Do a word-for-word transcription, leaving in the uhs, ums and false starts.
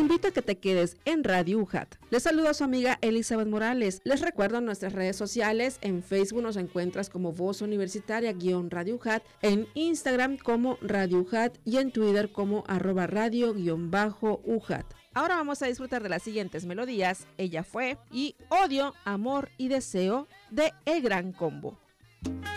invito a que te quedes en Radio U J A T. Les saluda a su amiga Elizabeth Morales. Les recuerdo nuestras redes sociales. En Facebook nos encuentras como Voz Universitaria guión Radio U J A T, en Instagram como Radio U J A T y en Twitter como arroba radio guión bajo U J A T. Ahora vamos a disfrutar de las siguientes melodías. Ella fue y Odio, Amor y Deseo de El Gran Combo.